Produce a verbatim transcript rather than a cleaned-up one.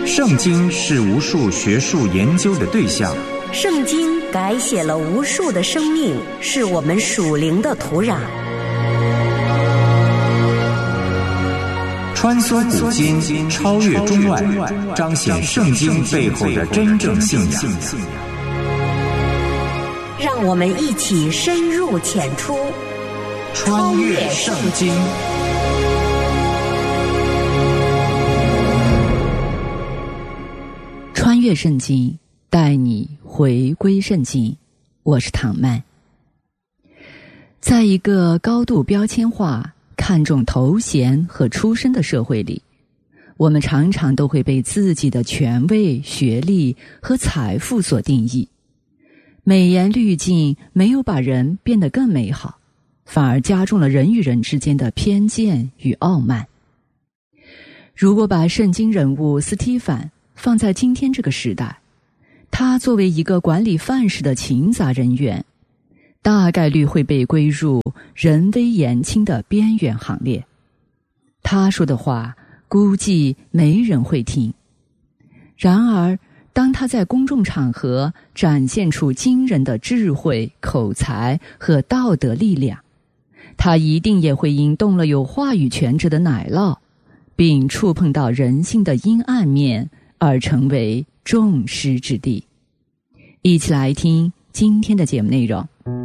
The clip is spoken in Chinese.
圣经是无数学术研究的对象， 圣经改写了无数的生命，是我们属灵的土壤。 穿梭古今，超越中外，彰显圣经背后的真正信仰。 让我们一起深入浅出， 穿越圣经。 穿越圣经，带你回归圣经。我是唐曼。在一个高度标签化、看重头衔和出身的社会里，我们常常都会被自己的权位、学历和财富所定义。美颜滤镜没有把人变得更美好，反而加重了人与人之间的偏见与傲慢。如果把圣经人物斯提凡放在今天这个时代，他作为一个管理范式的勤杂人员，大概率会被归入人微言轻的边缘行列。他说的话估计没人会听。然而当他在公众场合展现出惊人的智慧、口才和道德力量，他一定也会因动了有话语权者的奶酪，并触碰到人性的阴暗面而成为众矢之的。一起来听今天的节目内容。